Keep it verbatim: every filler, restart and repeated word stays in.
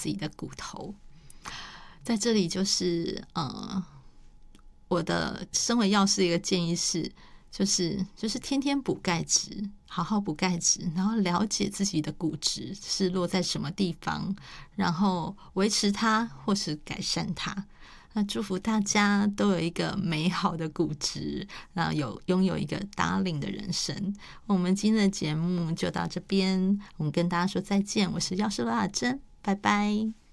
自己的骨头。在这里就是呃，我的身为药师的一个建议是，就是就是天天补钙质，好好补钙质，然后了解自己的骨质是落在什么地方，然后维持它或是改善它。那祝福大家都有一个美好的骨质，然后有拥有一个 darling 的人生。我们今天的节目就到这边，我们跟大家说再见。我是药师罗雅珍，拜拜。